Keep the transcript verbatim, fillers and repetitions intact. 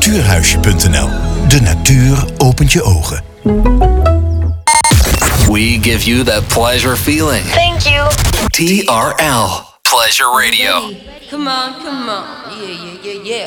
natuurhuisje punt n l. De natuur opent je ogen. We give you that pleasure feeling. Thank you. T R L. Pleasure Radio. Come on, come on. Yeah, yeah, yeah, yeah.